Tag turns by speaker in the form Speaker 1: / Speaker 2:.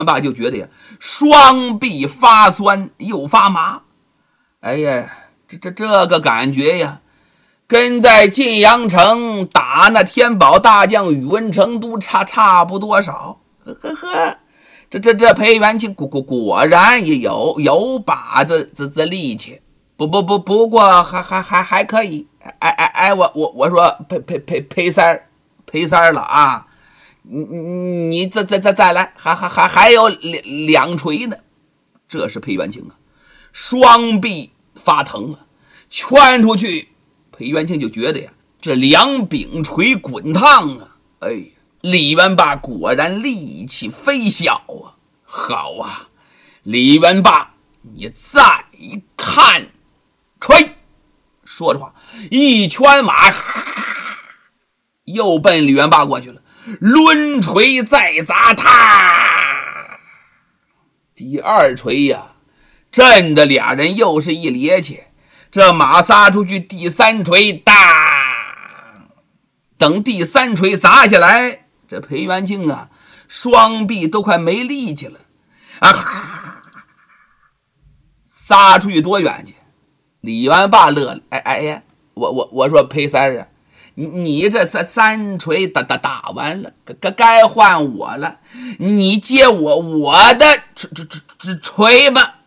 Speaker 1: 爸就觉得呀，双臂发酸又发麻。哎呀，这个感觉呀，跟在晋阳城打那天宝大将宇文成都差不多少。呵呵，这裴元庆果然也有把子力气。不过还可以。我说裴三儿了啊，你再来，还有两锤呢。这是裴元庆啊，双臂发疼了，圈出去。裴元庆就觉得呀，这两柄锤滚烫啊！哎呀，李元霸果然力气非小啊！好啊，李元霸，你再看锤！说着话，一圈马又奔李元霸过去了，抡锤再砸他。第二锤呀，震得俩人又是一趔趄。这马撒出去，第三锤当，等第三锤砸下来，这裴元庆啊，双臂都快没力气了啊！撒出去多远去？李元霸乐了，哎呀，我说裴三啊，你这三锤打完了，该换我了，你接我的锤吧。